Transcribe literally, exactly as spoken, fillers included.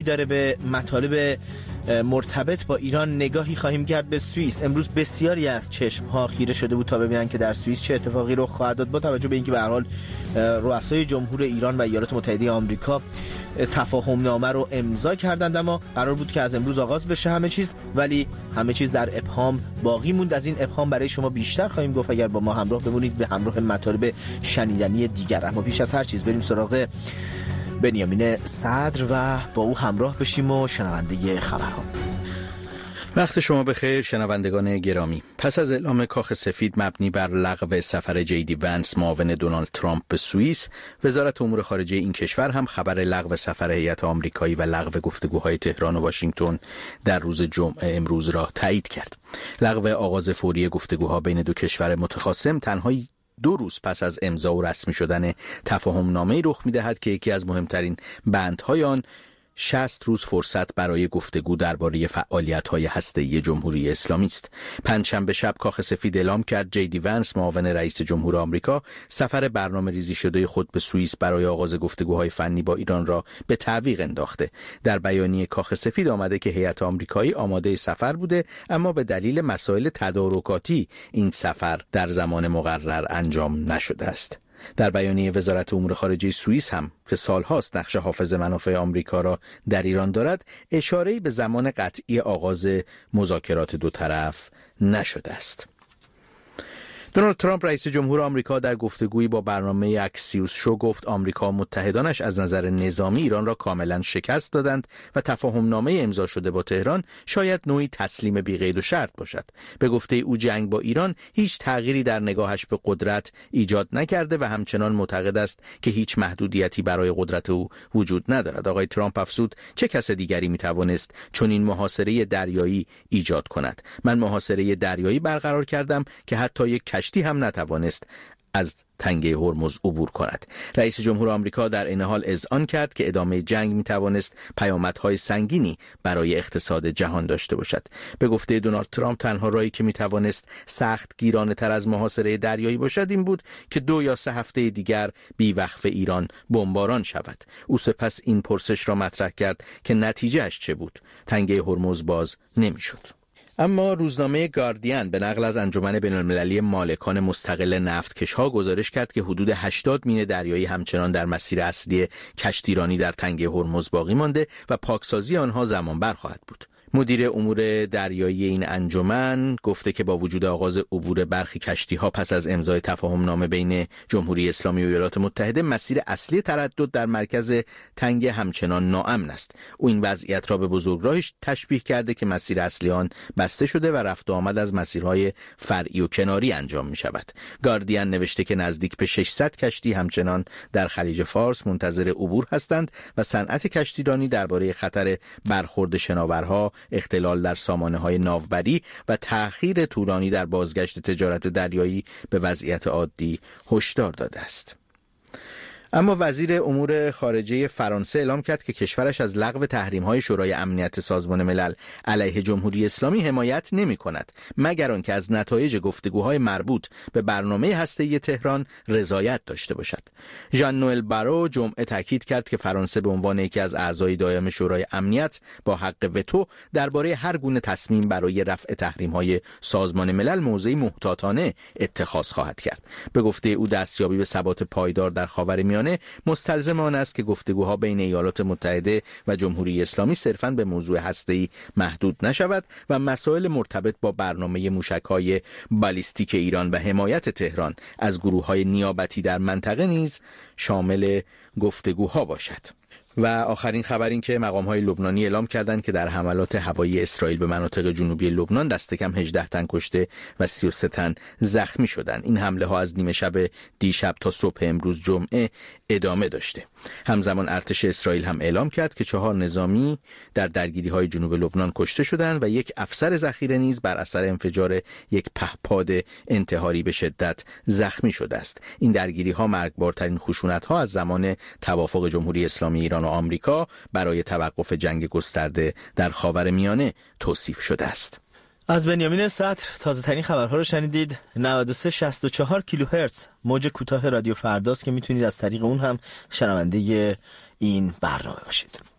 داره به مطالب مرتبط با ایران نگاهی خواهیم کرد به سوئیس. امروز بسیاری از چشم‌ها خیره شده بود تا ببینن که در سوئیس چه اتفاقی رخ خواهد داد، با توجه به اینکه به هر حال رؤسای جمهور ایران و ایالات متحده آمریکا تفاهم نامه رو امضا کردند، اما قرار بود که از امروز آغاز بشه همه چیز، ولی همه چیز در ابهام باقی موند. از این ابهام برای شما بیشتر خواهیم گفت اگر با ما همراه بمونید، به همراه مطالب شنیدنی دیگر. اما پیش از هر چیز بریم سراغ بنیامین صدر و با او همراه بشیم و شنونده خبرها. وقت شما بخیر شنوندگان گرامی. پس از اعلام کاخ سفید مبنی بر لغو سفر جی دی ونس معاون دونالد ترامپ به سوئیس، وزارت امور خارجه این کشور هم خبر لغو سفر هیئت آمریکایی و لغو گفتگوهای تهران و واشنگتن در روز جمعه امروز را تایید کرد. لغو آغاز فوری گفتگوها بین دو کشور متخاصم تنها دو روز پس از امضا و رسمی شدن تفاهم نامه رخ می‌دهد که یکی از مهمترین بندهای آن شصت روز فرصت برای گفتگو درباره فعالیت‌های هسته‌ای جمهوری اسلامی است. پنجشنبه شب کاخ سفید اعلام کرد جی دی ونس معاون رئیس جمهور آمریکا سفر برنامه‌ریزی شده خود به سوئیس برای آغاز گفتگوهای فنی با ایران را به تعویق انداخته. در بیانیه کاخ سفید آمده که هیئت آمریکایی آماده سفر بوده، اما به دلیل مسائل تدارکاتی این سفر در زمان مقرر انجام نشده است. در بیانیه وزارت امور خارجه سوئیس هم که سالهاست نقش حافظ منافع آمریکا را در ایران دارد، اشاره‌ای به زمان قطعی آغاز مذاکرات دو طرف نشده است. دونالد ترامپ رئیس جمهور آمریکا در گفتگویی با برنامه اکسیوس شو گفت آمریکا و متحدانش از نظر نظامی ایران را کاملا شکست دادند و تفاهم نامه امضا شده با تهران شاید نوعی تسلیم بی قید و شرط باشد. به گفته او جنگ با ایران هیچ تغییری در نگاهش به قدرت ایجاد نکرده و همچنان معتقد است که هیچ محدودیتی برای قدرت او وجود ندارد. آقای ترامپ افزود چه کس دیگری میتوانست چون این محاصره دریایی ایجاد کند؟ من محاصره دریایی برقرار کردم که حتی یک کشتی هم نتوانست از تنگه هرمز عبور کند. رئیس جمهور آمریکا در این حال اذعان کرد که ادامه جنگ میتوانست پیامدهای سنگینی برای اقتصاد جهان داشته باشد. به گفته دونالد ترامپ تنها راهی که میتوانست سخت گیرانه تر از محاصره دریایی باشد این بود که دو یا سه هفته دیگر بیوقفه ایران بمباران شود. او سپس این پرسش را مطرح کرد که نتیجهش چه بود؟ تنگه هرمز باز نمیشد. اما روزنامه گاردین به نقل از انجمن بین‌المللی مالکان مستقل نفتکش‌ها گزارش کرد که حدود هشتاد مین دریایی همچنان در مسیر اصلی کشتیرانی در تنگه هرمز باقی مانده و پاکسازی آنها زمانبر خواهد بود. مدیر امور دریایی این انجمن گفته که با وجود آغاز عبور برخی کشتی‌ها پس از امضای تفاهم نامه بین جمهوری اسلامی و ایالات متحده، مسیر اصلی تردد در مرکز تنگه همچنان ناامن است. او این وضعیت را به بزرگراهش تشبیه کرده که مسیر اصلی آن بسته شده و رفت و آمد از مسیرهای فرعی و کناری انجام می شود. گاردین نوشته که نزدیک به ششصد کشتی همچنان در خلیج فارس منتظر عبور هستند و صنعت کشتیرانی درباره خطر برخورد شناورها، اختلال در سامانه‌های ناوبری و تأخیر طولانی در بازگشت تجارت دریایی به وضعیت عادی هشدار داده است. اما وزیر امور خارجه فرانسه اعلام کرد که کشورش از لغو تحریم‌های شورای امنیت سازمان ملل علیه جمهوری اسلامی حمایت نمی‌کند مگر آنکه از نتایج گفتگوهای مربوط به برنامه هسته‌ای تهران رضایت داشته باشد. ژان نوئل بارو جمعه تاکید کرد که فرانسه به عنوان یکی از اعضای دائم شورای امنیت با حق وتو درباره هر گونه تصمیم برای رفع تحریم‌های سازمان ملل موضعی محتاطانه اتخاذ خواهد کرد. به گفته او دستیابی به ثبات پایدار در خاورمیانه مستلزم آن است که گفتگوها بین ایالات متحده و جمهوری اسلامی صرفاً به موضوع هسته‌ای محدود نشود و مسائل مرتبط با برنامه موشک‌های بالیستیک ایران و حمایت تهران از گروه‌های نیابتی در منطقه نیز شامل گفتگوها باشد. و آخرین خبر این که مقام‌های لبنانی اعلام کردند که در حملات هوایی اسرائیل به مناطق جنوبی لبنان دست کم هجده تن کشته و سی و سه تن زخمی شدند. این حمله ها از نیمه شب دیشب تا صبح امروز جمعه ادامه داشته. همزمان ارتش اسرائیل هم اعلام کرد که چهار نظامی در درگیری‌های جنوب لبنان کشته شدند و یک افسر ذخیره نیز بر اثر انفجار یک پهپاد انتحاری به شدت زخمی شده است. این درگیری‌ها مرگبارترین خشونت‌ها از زمان توافق جمهوری اسلامی ایران و آمریکا برای توقف جنگ گسترده در خاورمیانه توصیف شده است. از بنیامین صدر تازه ترین خبرها رو شنیدید. نود و سه شصت و چهار کیلوهرتز موج کوتاه رادیو فرداست که میتونید از طریق اون هم شنونده این برنامه باشید.